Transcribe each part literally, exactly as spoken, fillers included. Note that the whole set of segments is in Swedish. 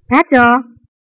بچه‌ها.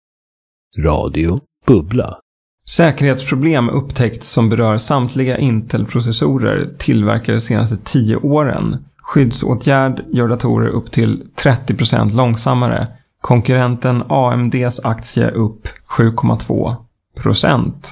Radio Bubbla. Säkerhetsproblem upptäckt som berör samtliga Intel-processorer tillverkade de senaste tio åren. Skyddsåtgärd gör datorer upp till trettio procent långsammare. Konkurrenten A M D:s aktie upp sju komma två procent.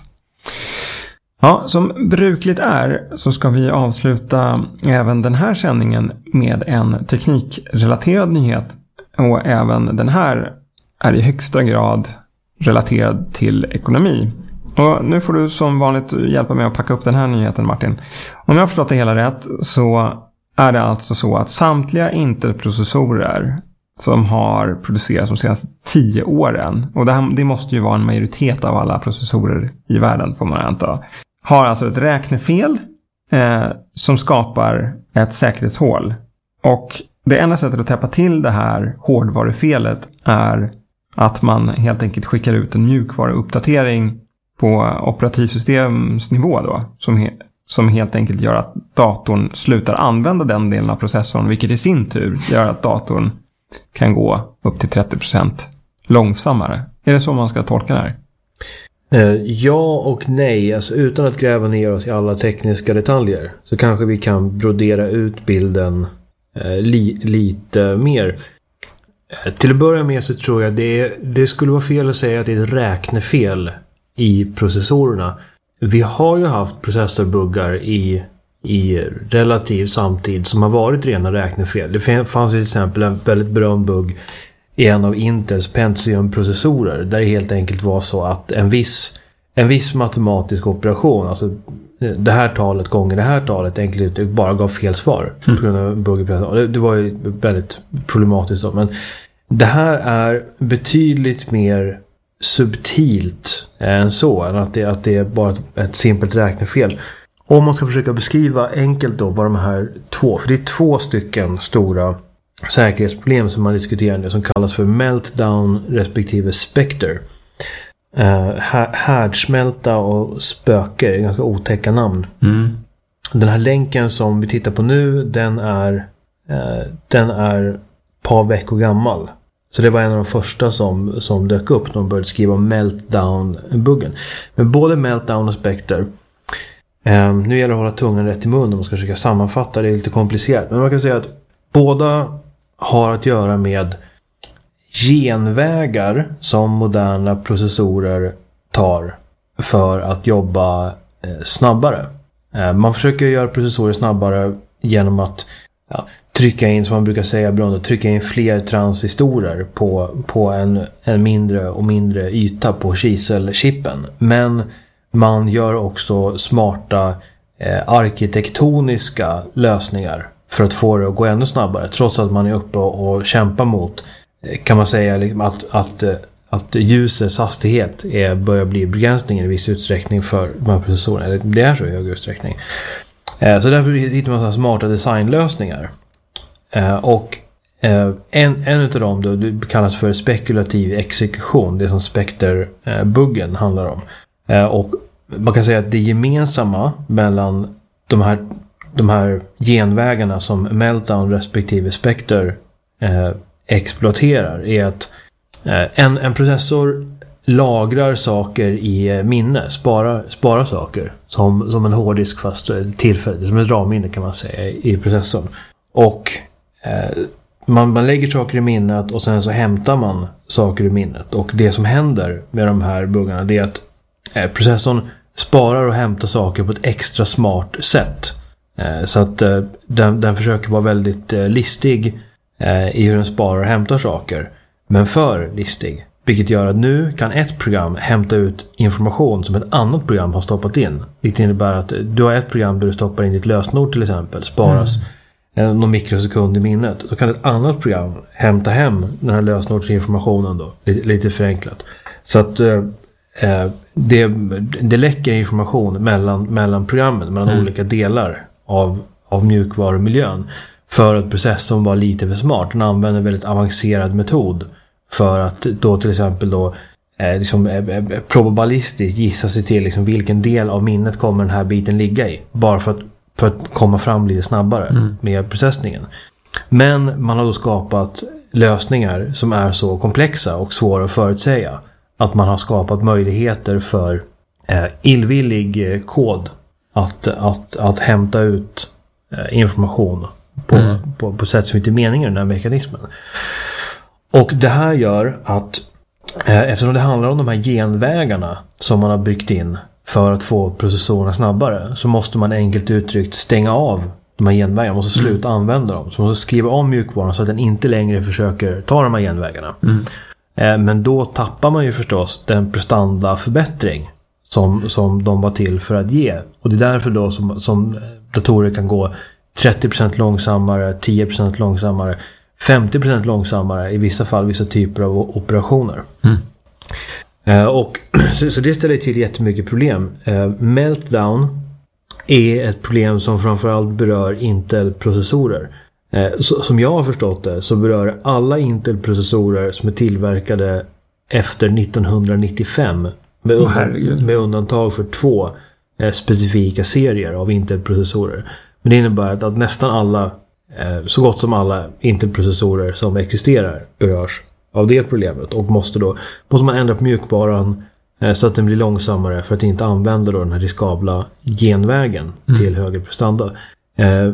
Ja, som brukligt är så ska vi avsluta även den här sändningen med en teknikrelaterad nyhet. Och även den här är i högsta grad relaterad till ekonomi. Och nu får du som vanligt hjälpa mig att packa upp den här nyheten, Martin. Om jag har förstått det hela rätt så är det alltså så att samtliga Intel-processorer som har producerats de senaste tio åren, och det, här, det måste ju vara en majoritet av alla processorer i världen får man anta, har alltså ett räknefel eh, som skapar ett säkerhetshål. Och det enda sättet att täppa till det här hårdvarufelet är att man helt enkelt skickar ut en mjukvaruuppdatering på operativsystemsnivå då, som, he- som helt enkelt gör att datorn slutar använda den delen av processorn, vilket i sin tur gör att datorn kan gå upp till trettio procent långsammare. Är det så man ska tolka det här? Eh, ja och nej. Alltså, utan att gräva ner oss i alla tekniska detaljer så kanske vi kan brodera ut bilden eh, li- lite mer. Eh, till att börja med så tror jag det, det skulle vara fel att säga att det är ett räknefel i processorerna. Vi har ju haft processorbuggar i, i relativ samtid som har varit rena räknefel. Det fanns till exempel en väldigt berömd bugg i en av Intels Pentium-processorer där det helt enkelt var så att en viss, en viss matematisk operation, alltså det här talet gånger det här talet enkelt bara gav fel svar mm. på grund av bugg. Det, det var ju väldigt problematiskt då, men det här är betydligt mer subtilt än så, än att det, att det är bara ett, ett simpelt räknefel. Om man ska försöka beskriva enkelt då vad de här två, för det är två stycken stora säkerhetsproblem som man diskuterar nu som kallas för meltdown respektive specter. Uh, härdsmälta och spöker är ganska otäcka namn. Mm. Den här länken som vi tittar på nu, den är uh, den är ett par veckor gammal. Så det var en av de första som, som dök upp när de började skriva meltdown-buggen. Men både meltdown och specter, um, nu gäller det att hålla tungan rätt i munnen om man ska försöka sammanfatta, det är lite komplicerat. Men man kan säga att båda har att göra med genvägar som moderna processorer tar för att jobba eh, snabbare. Eh, man försöker göra processorer snabbare genom att ja, trycka in, som man brukar säga, beroende, trycka in fler transistorer på, på en, en mindre och mindre yta på kiselchippen. Men man gör också smarta eh, arkitektoniska lösningar för att få det att gå ännu snabbare, trots att man är uppe och, och kämpar mot, kan man säga liksom att, att, att ljusets hastighet är, börjar bli begränsningen i viss utsträckning för de här processorerna. Det är så i hög utsträckning. Eh, så därför hittar man så smarta designlösningar. Eh, och eh, en, en av dem då, det kallas för spekulativ exekution, det som Spectre-buggen handlar om. Eh, och man kan säga att det gemensamma mellan de här de här genvägarna som meltdown respektive specter eh, exploaterar är att eh, en, en processor lagrar saker i minne, sparar, sparar saker som, som en hårddisk fast tillfälligt, som ett RAM-minne kan man säga i processorn. Och eh, man, man lägger saker i minnet och sen så hämtar man saker i minnet. Och det som händer med de här buggarna det är att eh, processorn sparar och hämtar saker på ett extra smart sätt. Så att den, den försöker vara väldigt listig i hur den sparar och hämtar saker. Men för listig. Vilket gör att nu kan ett program hämta ut information som ett annat program har stoppat in. Vilket innebär att du har ett program där du stoppar in ditt lösenord till exempel. Sparas mm. någon mikrosekund i minnet. Då kan ett annat program hämta hem den här lösenordsinformationen då. Lite, lite förenklat. Så att eh, det, det läcker information mellan, mellan programmen. Mellan mm. olika delar av, av mjukvarumiljön. För att processorn var lite för smart. Den använder en väldigt avancerad metod. För att då till exempel då eh, liksom, eh, probabilistiskt gissa sig till liksom, vilken del av minnet kommer den här biten ligga i. Bara för att, för att komma fram lite snabbare mm. med processningen. Men man har då skapat lösningar som är så komplexa och svåra att förutsäga att man har skapat möjligheter för eh, illvillig eh, kod att, att, att hämta ut eh, information på, mm. på, på sätt som inte är meningen i den här mekanismen. Och det här gör att eh, eftersom det handlar om de här genvägarna som man har byggt in för att få processorerna snabbare, så måste man enkelt uttryckt stänga av de här genvägarna. Man måste sluta mm. använda dem. Så man måste skriva om mjukvaran så att den inte längre försöker ta de här genvägarna. Mm. Eh, men då tappar man ju förstås den prestandaförbättring som, som de var till för att ge. Och det är därför då som, som datorer kan gå trettio procent långsammare, tio procent långsammare, femtio procent långsammare i vissa fall, vissa typer av operationer. Mm. Eh, och så, så det ställer till jättemycket problem. Eh, meltdown är ett problem som framförallt berör Intel-processorer. Eh, så, som jag har förstått det så berör alla Intel-processorer som är tillverkade efter nittonhundranittiofem med, oh, undan, med undantag för två eh, specifika serier av Intel-processorer. Men det innebär att, att nästan alla, eh, så gott som alla Intel-processorer som existerar berörs av det problemet, och måste då måste man ändra på mjukvaran eh, så att den blir långsammare för att inte använda då den här riskabla genvägen mm. till högre prestanda. Eh,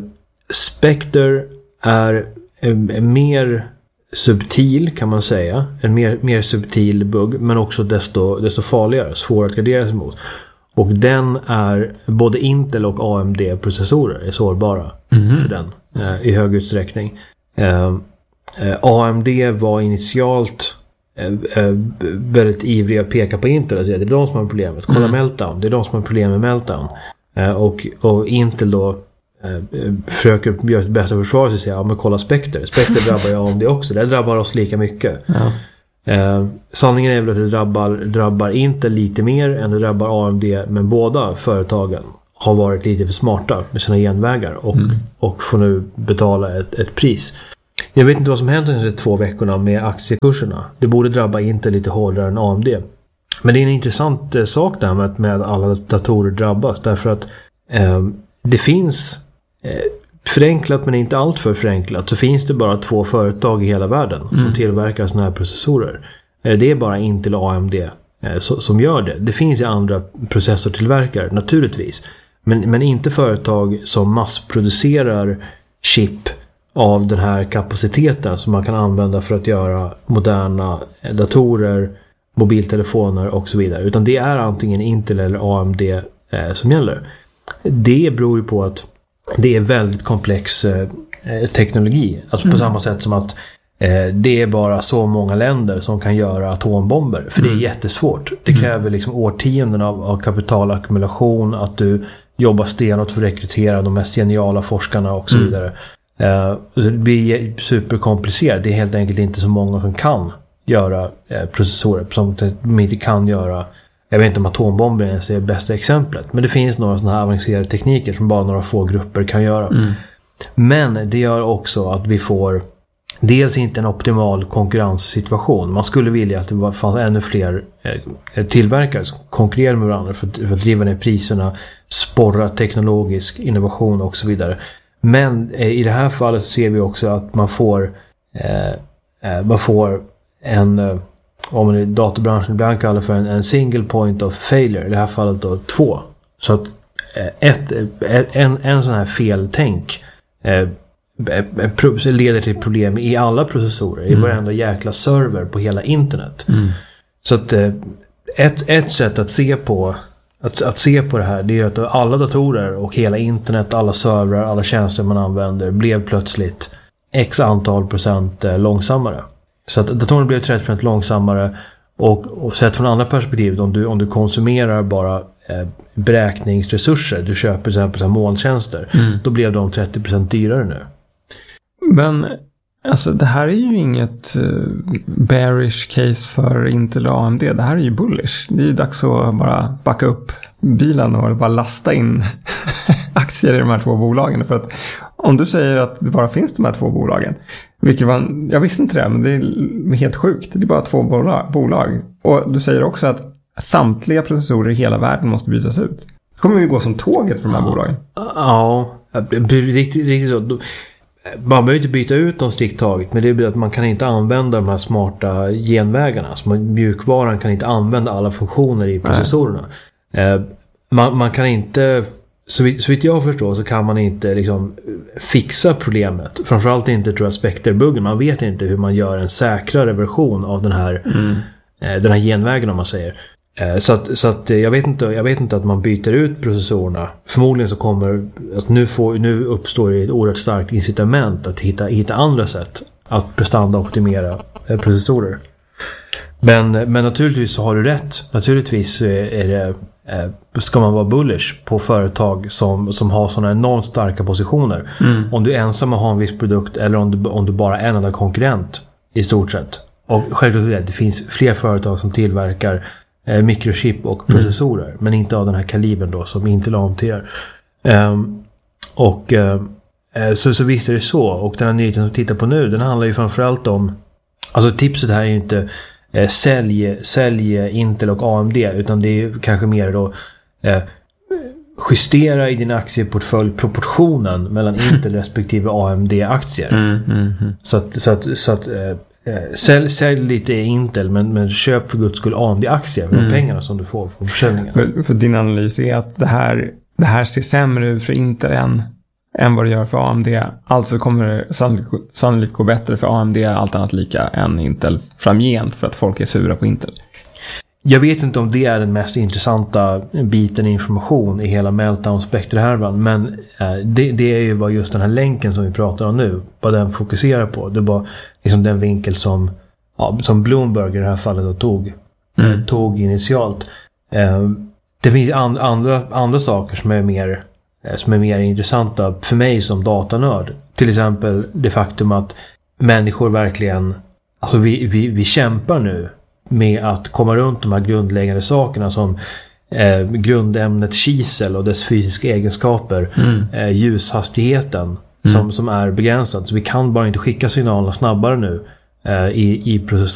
Spectre är en mer subtil, kan man säga, en mer, mer subtil bugg, men också desto, desto farligare, svår att gardera sig mot. Och den är, både Intel och A M D-processorer är sårbara mm. för den eh, i hög utsträckning. Eh, eh, A M D var initialt eh, eh, väldigt ivriga att peka på Intel och säga det är de som har problemet. Kolla mm. Meltdown, det är de som har problem med Meltdown. Eh, och, och Intel då eh, försöker göra sitt bästa försvar och säga ja men kolla Spectre. Spectre drabbar ju A M D också, det drabbar oss lika mycket. Ja. Eh, sanningen är väl att det drabbar, drabbar inte lite mer än det drabbar A M D, men båda företagen har varit lite för smarta med sina genvägar och, mm. och får nu betala ett, ett pris. Jag vet inte vad som hänt under två veckorna med aktiekurserna. Det borde drabba inte lite hårdare än A M D. Men det är en intressant eh, sak där med att med alla datorer drabbas, därför att eh, det finns eh, förenklat men inte allt för förenklat, så finns det bara två företag i hela världen mm. som tillverkar såna här processorer. Det är bara Intel och A M D som gör det. Det finns ju andra processortillverkare naturligtvis, men, men inte företag som massproducerar chip av den här kapaciteten som man kan använda för att göra moderna datorer, mobiltelefoner och så vidare, utan det är antingen Intel eller A M D som gäller. Det beror ju på att det är väldigt komplex eh, teknologi. Alltså mm. på samma sätt som att eh, det är bara så många länder som kan göra atombomber. För mm. det är jättesvårt. Det kräver mm. liksom årtionden av, av kapitalackumulation, att du jobbar stenhårt för att rekrytera de mest geniala forskarna och så mm. vidare. Eh, det blir superkomplicerat. Det är helt enkelt inte så många som kan göra eh, processorer som de inte kan göra. Jag vet inte om atombomber ens är det bästa exemplet, men det finns några sådana här avancerade tekniker som bara några få grupper kan göra. Mm. Men det gör också att vi får dels inte en optimal konkurrenssituation. Man skulle vilja att det fanns ännu fler eh, tillverkare som konkurrerar med varandra för att, för att driva ner priserna, sporra teknologisk innovation och så vidare. Men eh, i det här fallet ser vi också att man får eh, eh, man får en eh, om man i datorbranschen ibland kallar för en, en single point of failure, i det här fallet då två. Så att ett, en, en sån här feltänk eh, leder till problem i alla processorer, mm. i varenda jäkla server på hela internet. Mm. Så att eh, ett, ett sätt att se på att, att se på det här, det är att alla datorer och hela internet, alla servrar, alla tjänster man använder blev plötsligt x antal procent eh, långsammare. Så att datorn blev trettio procent långsammare, och, och sett från andra perspektivet, om du, om du konsumerar bara eh, beräkningsresurser, du köper till exempel molntjänster, mm. då blev de trettio procent dyrare nu. Men alltså det här är ju inget uh, bearish case för Intel och A M D. Det här är ju bullish. Det är ju dags att bara backa upp bilen och bara lasta in aktier i de här två bolagen. För att om du säger att det bara finns de här två bolagen, vilket var, jag visste inte det, men det är helt sjukt. Det är bara två bolag. Och du säger också att samtliga processorer i hela världen måste bytas ut. Det kommer ju gå som tåget för de här ja. bolagen. Ja, riktigt, riktigt så. man behöver inte byta ut dem strikt taget, men det blir att man kan inte använda de här smarta genvägarna. Så man, mjukvaran kan inte använda alla funktioner i processorerna. Eh, man, man kan inte, så vitt, så vitt jag förstår, så kan man inte liksom fixa problemet. Framförallt inte, tror jag, Spectre-buggen. Man vet inte hur man gör en säkrare version av den här, mm. eh, den här genvägen, om man säger. Så att, så att jag, vet inte, jag vet inte att man byter ut processorerna. Förmodligen så kommer att nu, får, nu uppstår ett oerhört starkt incitament att hitta, hitta andra sätt att prestanda-optimera processorer. Men, men naturligtvis så har du rätt. Naturligtvis är det, ska man vara bullish på företag som, som har sådana enormt starka positioner. Mm. Om du är ensam och har en viss produkt, eller om du, om du bara är en enda konkurrent i stort sett. Och självklart, det finns fler företag som tillverkar Eh, mikrochip och processorer, mm. men inte av den här kalibern då, som Intel hanterar. Um, och uh, så, så visst är det så. Och den här nyheten som vi tittar på nu, den handlar ju framförallt om, alltså tipset här är ju inte eh, sälj, sälj Intel och A M D, utan det är ju kanske mer då eh, justera i din aktieportfölj proportionen mellan Intel respektive A M D-aktier. Mm, mm, mm. Så att, så att, så att eh, Sälj, sälj lite Intel, men, men köp för guds skull A M D-aktier för mm. de pengarna som du får från försäljningen. För, för din analys är att det här, det här ser sämre ut för Intel än, än vad det gör för A M D. Alltså kommer det sannolikt, sannolikt gå bättre för A M D allt annat lika än Intel framgent, för att folk är sura på Intel. Jag vet inte om det är den mest intressanta biten information i hela Meltdown Spectre-härvan, men eh, det, det är ju bara just den här länken som vi pratar om nu, vad den fokuserar på. Det var liksom den vinkel som, ja, som Bloomberg i det här fallet då tog, mm. tog initialt. Eh, det finns and, andra, andra saker som är, mer, eh, som är mer intressanta för mig som datanörd. Till exempel det faktum att människor verkligen, alltså vi, vi, vi kämpar nu med att komma runt de här grundläggande sakerna som eh, grundämnet kisel och dess fysiska egenskaper, mm. eh, ljushastigheten mm. som, som är begränsad. Så vi kan bara inte skicka signalerna snabbare nu eh, i, i processorn.